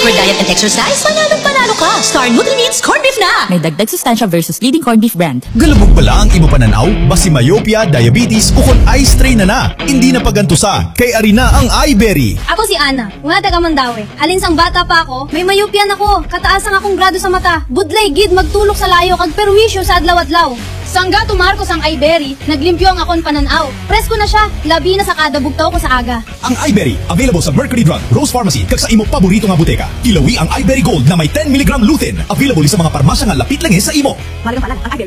for diet and exercise, panalo ka. Star Nutri-Meats Corned Beef na! May dagdag sustansya versus leading corned beef brand. Galubog pala ang imo pananaw, basi myopia, diabetes, ukon eye strain na na. Hindi na pagantusa, kay Arina ang iBerry. Ako si Ana, mga taga Mandaue. Alinsang bata pa ako, may mayopia ako. Kataas ang akong grado sa mata. Budlay gid magtulok sa layo kag perwisyo sa adlaw-adlaw. Sangga tumarkos ang iBerry, naglimpyo ang akon pananaw. Presko na siya, labi na sa kada bugtaw ko sa aga. Ang iBerry, available sa Mercury Drug, Rose Pharmacy, kag sa imo paborito nga buteka. Ilawi ang iBerry Gold na may 10 mg lutein. Available sa mga parmasya nga lapit lang sa imo. Mali pa lang ang iBerry.